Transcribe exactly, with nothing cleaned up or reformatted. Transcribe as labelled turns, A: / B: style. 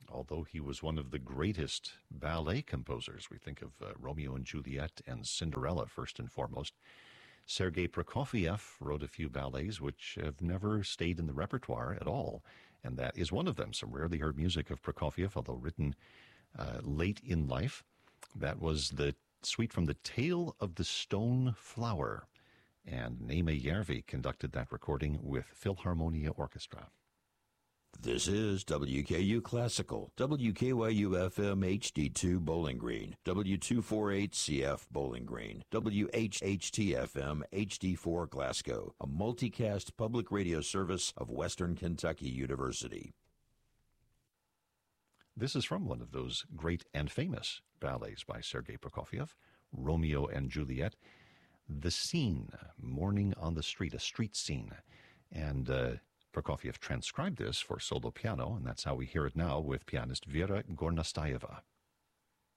A: although he was one of the greatest ballet composers. We think of uh, Romeo and Juliet and Cinderella first and foremost. Sergei Prokofiev wrote a few ballets which have never stayed in the repertoire at all, and that is one of them. Some rarely heard music of Prokofiev, although written uh, late in life. That was the suite from The Tale of the Stone Flower, and Naima Järvi conducted that recording with Philharmonia Orchestra.
B: This is W K U Classical, W K Y U F M H D two Bowling Green, W two forty-eight C F Bowling Green, W H H T F M H D four Glasgow, a multicast public radio service of Western Kentucky University.
A: This is from one of those great and famous ballets by Sergei Prokofiev, Romeo and Juliet. The scene, Morning on the Street, a street scene. And uh, Prokofiev transcribed this for solo piano, and that's how we hear it now with pianist Vera Gornastayeva.